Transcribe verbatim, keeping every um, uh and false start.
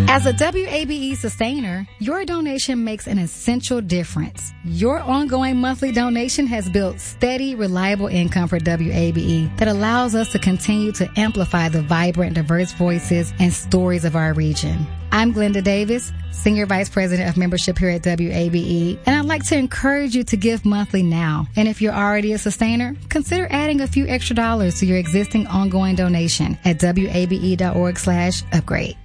As a W A B E sustainer, your donation makes an essential difference. Your ongoing monthly donation has built steady, reliable income for W A B E that allows us to continue to amplify the vibrant, diverse voices and stories of our region. I'm Glenda Davis, Senior Vice President of Membership here at W A B E, and I'd like to encourage you to give monthly now. And if you're already a sustainer, consider adding a few extra dollars to your existing ongoing donation at W A B E dot org slash upgrade.